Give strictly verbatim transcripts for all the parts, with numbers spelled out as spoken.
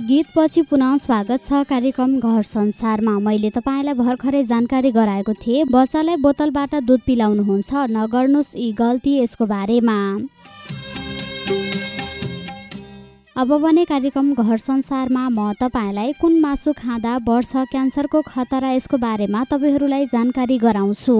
गीतपछि पुनः स्वागत छ कार्यक्रम घर संसारमा। मैले तपाईँलाई भर्खरै जानकारी गराएको थिएँ, बच्चालाई बोतलबाट दुध पिलाउनुहुन्छ, नगर्नुहोस् यी गल्ती, यसको बारेमा। अब भने कार्यक्रम घर संसारमा म तपाईँलाई कुन मासु खाँदा बढ्छ क्यान्सरको खतरा, यसको बारेमा तपाईँहरूलाई जानकारी गराउँछु।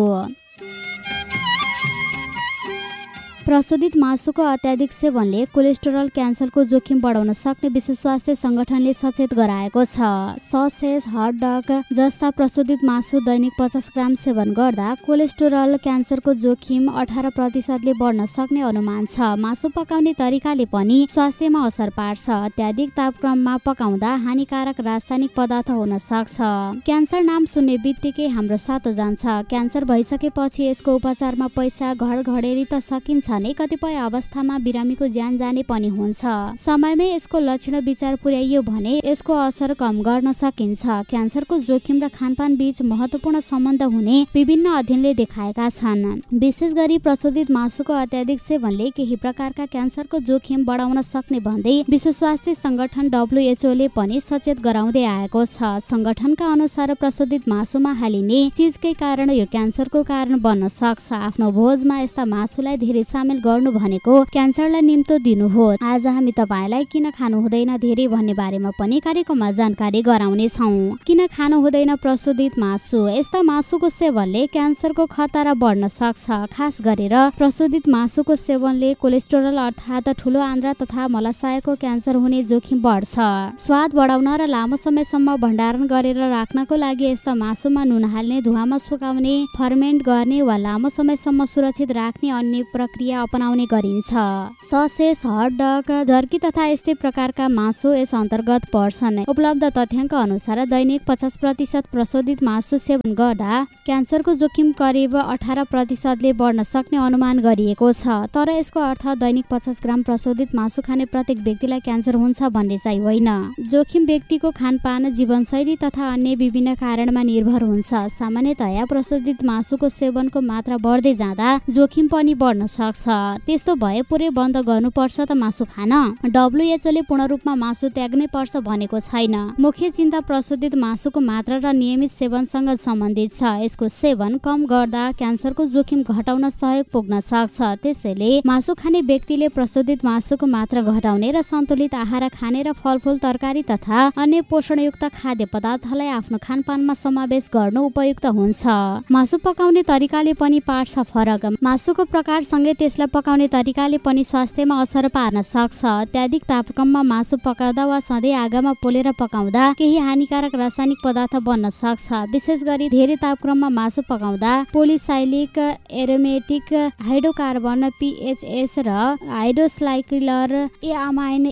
प्रशोधित मासुको अत्याधिक सेवनले कोलेस्टेरोल क्यान्सरको जोखिम बढाउन सक्ने विश्व स्वास्थ्य संगठनले सचेत गराएको छ। ससेज, हट डग जस्ता प्रशोधित मासु दैनिक पचास ग्राम सेवन गर्दा कोलेस्टेरोल क्यान्सरको जोखिम अठार प्रतिशतले बढ्न सक्ने अनुमान छ। मासु पकाउने तरिकाले पनि स्वास्थ्यमा असर पार्छ। अत्याधिक तापक्रममा पकाउँदा हानिकारक रासायनिक पदार्थ हुन सक्छ। क्यान्सर नाम सुन्ने बित्तिकै हाम्रो सातो जान्छ। क्यान्सर भइसकेपछि यसको उपचारमा पैसा, घर घडेरी त सकिन्छ नै, कतिपय अवस्थामा बिरामीको ज्यान जाने पनि हुन्छ। समयमै यसको लक्षण विचार पुर्याइयो भने यसको असर कम गर्न सकिन्छ। क्यान्सरको जोखिम र खानपान बीच महत्त्वपूर्ण सम्बन्ध हुने विभिन्न अध्ययनले देखाएका छन्। विशेष गरी प्रशोधित मासुको अत्याधिक सेवनले केही प्रकारका क्यान्सरको जोखिम बढाउन सक्ने भन्दै विश्व स्वास्थ्य संगठन डब्ल्युएचओ ले पनि सचेत गराउँदै आएको छ। संगठनका अनुसार प्रशोधित मासुमा हालिने चीजकै कारण यो क्यान्सरको कारण बन्न सक्छ। आफ्नो भोजमा यस्ता मासुलाई धेरै सामेल गर्नु भनेको क्यान्सरलाई निम्तो दिनु हो। आज हामी तपाईलाई किन खानु हुँदैन धेरै भन्ने बारेमा पनि कार्यक्रममा जानकारी गराउने छौं। किन खानु हुँदैन प्रशोधित मासु? यस्ता मासुको सेवनले क्यान्सरको खतरा बढ्न सक्छ। खास गरेर प्रशोधित मासुको सेवनले कोलेस्टेरोल अर्थात् ठूलो आन्द्रा तथा मलाशयको क्यान्सर हुने जोखिम बढ्छ। स्वाद बढाउन र लामो समयसम्म भण्डारण गरेर राख्नको लागि यस्ता मासुमा नुन हाल्ने, धुवामा सुकाउने, फर्मेन्ट गर्ने वा लामो समयसम्म सुरक्षित राख्ने अन्य प्रक्रिया अपनाउने गरिन्छ। ससेज, हट डग, जर्की तथा यस्तै प्रकारका मासु यस अन्तर्गत पर्छन्। उपलब्ध तथ्याङ्क अनुसार दैनिक पचास प्रतिशत प्रशोधित मासु सेवन गर्दा क्यान्सरको जोखिम करिब अठार प्रतिशतले बढ्न सक्ने अनुमान गरिएको छ। तर यसको अर्थ दैनिक पचास ग्राम प्रशोधित मासु खाने प्रत्येक व्यक्तिलाई क्यान्सर हुन्छ भन्ने चाहिँ होइन। जोखिम व्यक्तिको खानपान, जीवनशैली तथा अन्य विभिन्न कारणमा निर्भर हुन्छ। सामान्यतया प्रशोधित मासुको सेवनको मात्रा बढ्दै जाँदा जोखिम पनि बढ्न सक्छ। त्यस्तो भए पुरै बन्द गर्नुपर्छ त मासु खान? डब्ल्युएचओ ले पूर्ण रूपमा मासु त्याग्नै पर्छ भनेको छैन। मुख्य चिन्ता प्रशोधित मासुको मात्रा र नियमित सेवनसँग सम्बन्धित छ। यसको सेवन कम गर्दा क्यान्सरको जोखिम घटाउन सहयोग पुग्न सक्छ। त्यसैले मासु खाने व्यक्तिले प्रशोधित मासुको मात्रा घटाउने र सन्तुलित आहार खाने र फलफूल, तरकारी तथा अन्य पोषणयुक्त खाद्य पदार्थलाई आफ्नो खानपानमा समावेश गर्नु उपयुक्त हुन्छ। मासु पकाउने तरिकाले पनि पार्छ फरक। मासुको प्रकारसँगै त्यसलाई पकाउने तरिकाले पनि स्वास्थ्यमा असर पार्न सक्छ। अत्याधिक तापक्रममा मासु पकाउँदा वा सधैँ आगोमा पोलेर पकाउँदा केही हानिकारक रासायनिक पदार्थ बन्न सक्छ। विशेष गरी धेरै तापक्रममा मासु पकाउँदा पोलिसाइलिक एरोमेटिक हाइड्रोकार्बन पीएचएस र हाइड्रोसाइक्लिक एमाइन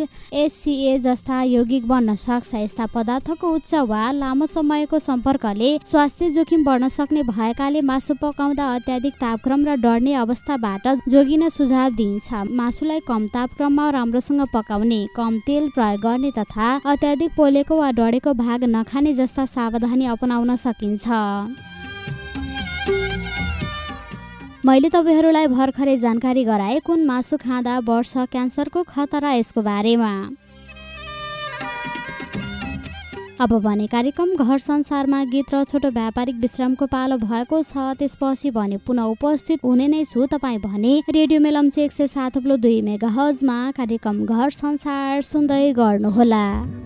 एचएससीए जस्ता यौगिक बन्न सक्छ। यस्ता पदार्थको उच्च वा लामो समयको सम्पर्कले स्वास्थ्य जोखिम बढ्न सक्ने भएकाले मासु पकाउँदा अत्याधिक तापक्रम र डढ्ने अवस्थाबाट जोगिन सुझाव दिइन्छ। मासुलाई कम तापक्रममा राम्रोसँग पकाउने, कम तेल प्रयोग गर्ने तथा अत्याधिक पोलेको वा डढेको भाग नखाने जस्ता सावधानी अपनाउन सकिन्छ। मैले तपाईहरूलाई भर्खरै जानकारी गराए कुन मासु खाँदा बढ्छ क्यान्सरको खतरा, यसको बारेमा। अब भने कार्यक्रम घर संसारमा गीत र छोटो व्यापारिक विश्रामको पालो भएको छ। त्यसपछि भने पुनः उपस्थित हुने नै छु। तपाईँ भने रेडियो मेलम्ची एक सय सात थुप्लो दुई मेगा हर्जमा कार्यक्रम घर संसार सुन्दै गर्नुहोला।